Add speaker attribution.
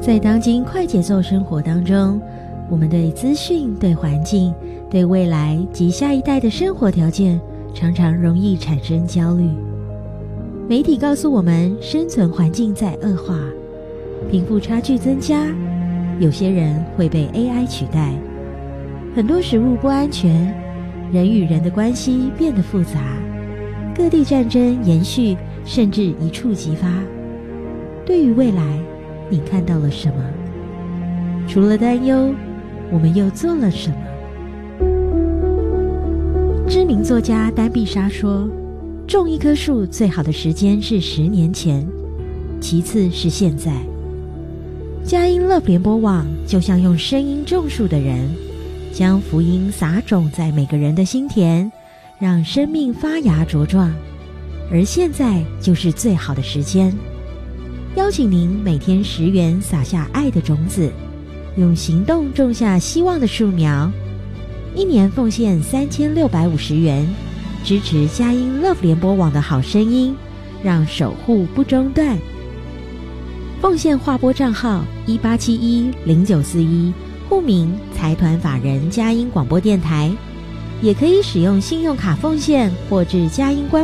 Speaker 1: 在当今快节奏生活当中，我们对资讯、对环境、对未来及下一代的生活条件常常容易产生焦虑。媒体告诉我们，生存环境在恶化，贫富差距增加，有些人会被 AI 取代，很多食物不安全，人与人的关系变得复杂，各地战争延续，甚至一触即发。对于未来，你看到了什么？除了担忧，我们又做了什么？知名作家丹碧莎说，种一棵树最好的时间是10年前，其次是现在。佳音 Love 联播网就像用声音种树的人，将福音撒种在每个人的心田，让生命发芽茁壮，而现在就是最好的时间。邀请您每天10元撒下爱的种子，用行动种下希望的树苗。1年奉献3650元，支持佳音 Love 联播网的好声音，让守护不中断。奉献划拨账号18710941，户名财团法人佳音广播电台，也可以使用信用卡奉献或至佳音官